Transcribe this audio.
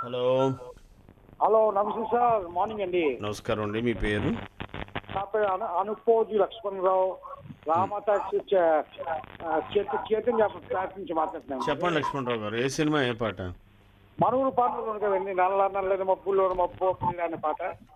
Hello. Hello, నమస్తే sir. Morning అండి. నమస్కారం అండి. మీ పేరు? నా పేరు అనుపోజు లక్ష్మణరావు. రామత చైతన్య ఫ్లాట్ నుంచి మాట్లాడుతున్నాను. చెప్పండి లక్ష్మణరావు గారు, ఏ సినిమా, ఏ పాట? మనూరు పాటలు కదండి. నల్ల నల్లని మబ్బుల్లో మబ్బు పిల్ల అనే పాట.